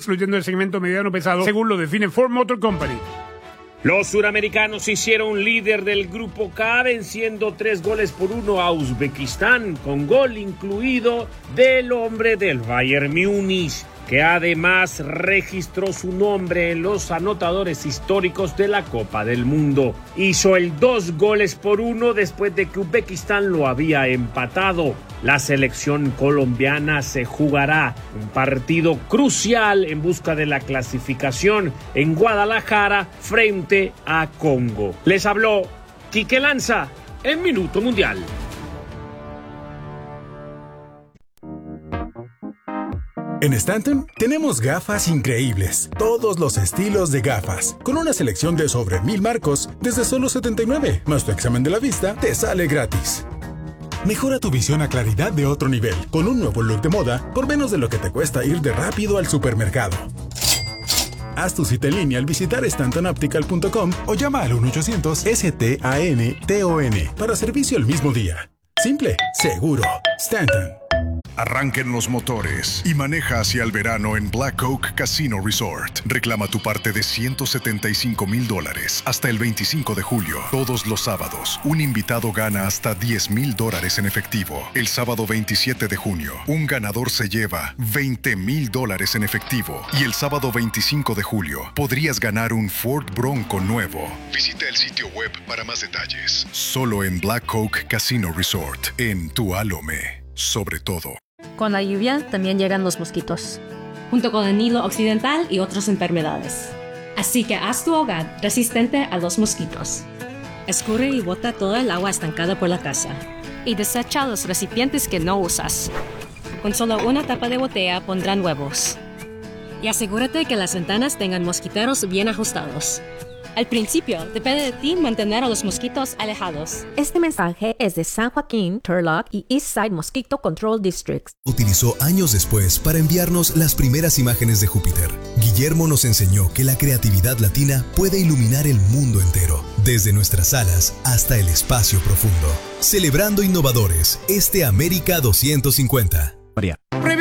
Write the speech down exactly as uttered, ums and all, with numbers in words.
excluyendo el segmento mediano pesado, según lo define Ford Motor Company. Los suramericanos hicieron líder del Grupo K, venciendo tres goles por uno a Uzbekistán, con gol incluido del hombre del Bayern Múnich, que además registró su nombre en los anotadores históricos de la Copa del Mundo. Hizo el dos goles por uno después de que Uzbekistán lo había empatado. La selección colombiana se jugará un partido crucial en busca de la clasificación en Guadalajara frente a Congo. Les habló Quique Lanza en Minuto Mundial. En Stanton tenemos gafas increíbles, todos los estilos de gafas, con una selección de sobre mil marcos desde solo setenta y nueve, más tu examen de la vista te sale gratis. Mejora tu visión a claridad de otro nivel, con un nuevo look de moda por menos de lo que te cuesta ir de rápido al supermercado. Haz tu cita en línea al visitar stanton optical punto com o llama al uno ochocientos S T A N T O N para servicio el mismo día. Simple, seguro, Stanton. Arranquen los motores y maneja hacia el verano en Black Oak Casino Resort. Reclama tu parte de ciento setenta y cinco mil dólares hasta el veinticinco de julio. Todos los sábados, un invitado gana hasta diez mil dólares en efectivo. El sábado veintisiete de junio, un ganador se lleva veinte mil dólares en efectivo. Y el sábado veinticinco de julio, podrías ganar un Ford Bronco nuevo. Visita el sitio web para más detalles. Solo en Black Oak Casino Resort, en Tualome, sobre todo. Con la lluvia también llegan los mosquitos, junto con el Nilo Occidental y otras enfermedades. Así que haz tu hogar resistente a los mosquitos. Escurre y bota toda el agua estancada por la casa. Y desecha los recipientes que no usas. Con solo una tapa de botella pondrán huevos. Y asegúrate que las ventanas tengan mosquiteros bien ajustados. Al principio, depende de ti mantener a los mosquitos alejados. Este mensaje es de San Joaquín, Turlock y Eastside Mosquito Control Districts. Utilizó años después para enviarnos las primeras imágenes de Júpiter. Guillermo nos enseñó que la creatividad latina puede iluminar el mundo entero, desde nuestras salas hasta el espacio profundo. Celebrando innovadores, este América doscientos cincuenta.